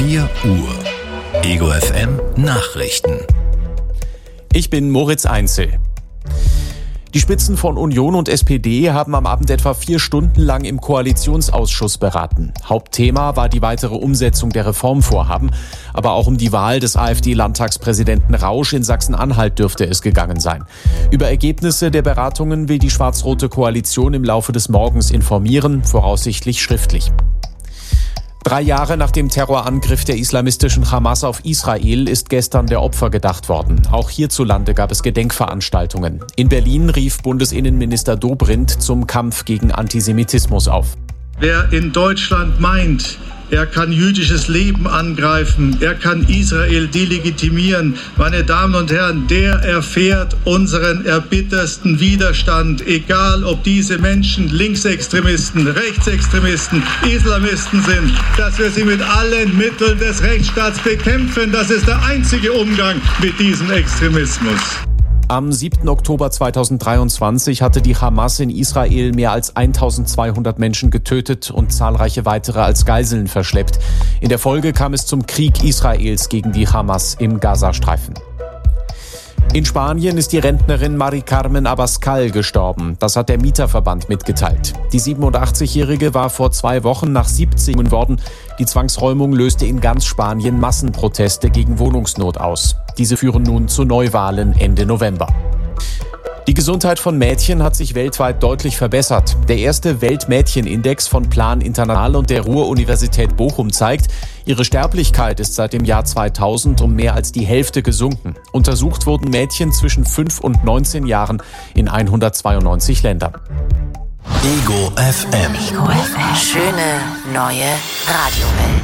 4 Uhr. Ego FM Nachrichten. Ich bin Moritz Einzel. Die Spitzen von Union und SPD haben am Abend etwa 4 Stunden lang im Koalitionsausschuss beraten. Hauptthema war die weitere Umsetzung der Reformvorhaben, aber auch um die Wahl des AfD-Landtagspräsidenten Rausch in Sachsen-Anhalt dürfte es gegangen sein. Über Ergebnisse der Beratungen will die schwarz-rote Koalition im Laufe des Morgens informieren, voraussichtlich schriftlich. 3 Jahre nach dem Terrorangriff der islamistischen Hamas auf Israel ist gestern der Opfer gedacht worden. Auch hierzulande gab es Gedenkveranstaltungen. In Berlin rief Bundesinnenminister Dobrindt zum Kampf gegen Antisemitismus auf. Wer in Deutschland meint, er kann jüdisches Leben angreifen, er kann Israel delegitimieren, meine Damen und Herren, der erfährt unseren erbittersten Widerstand, egal ob diese Menschen Linksextremisten, Rechtsextremisten, Islamisten sind, dass wir sie mit allen Mitteln des Rechtsstaats bekämpfen. Das ist der einzige Umgang mit diesem Extremismus. Am 7. Oktober 2023 hatte die Hamas in Israel mehr als 1200 Menschen getötet und zahlreiche weitere als Geiseln verschleppt. In der Folge kam es zum Krieg Israels gegen die Hamas im Gazastreifen. In Spanien ist die Rentnerin Mari Carmen Abascal gestorben. Das hat der Mieterverband mitgeteilt. Die 87-Jährige war vor 2 Wochen nach 70 worden. Die Zwangsräumung löste in ganz Spanien Massenproteste gegen Wohnungsnot aus. Diese führen nun zu Neuwahlen Ende November. Die Gesundheit von Mädchen hat sich weltweit deutlich verbessert. Der erste Weltmädchenindex von Plan International und der Ruhr-Universität Bochum zeigt, ihre Sterblichkeit ist seit dem Jahr 2000 um mehr als die Hälfte gesunken. Untersucht wurden Mädchen zwischen 5 und 19 Jahren in 192 Ländern. Ego FM. Ego FM. Schöne neue Radiowelt.